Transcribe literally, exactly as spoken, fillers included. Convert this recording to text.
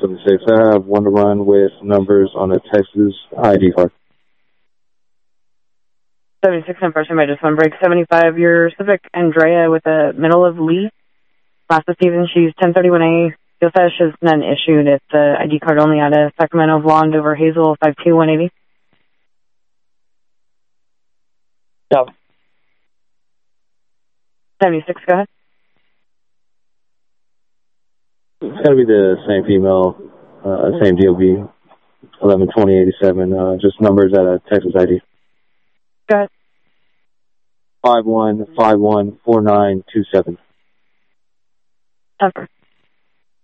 seventy-six. I have one to run with numbers on a Texas I D card. seventy-six in person by just one break. seventy-five, your Civic Andrea with the middle of Lee. Last this season, she's ten thirty-one A. Fuel says she's none issued. It's the I D card only out of Sacramento, Blonde over Hazel, five two one eighty. No. seventy-six, go ahead. It's got to be the same female, uh, same D O B, eleven twenty eighty-seven, uh, just numbers at a Texas I D. Go ahead. five one five one four nine two seven. Temper.